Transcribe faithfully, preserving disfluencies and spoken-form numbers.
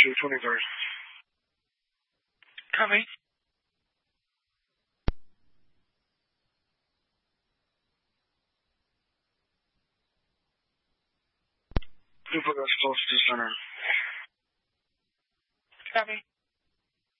two twenty-three. Copy. People that's close to the center. Copy.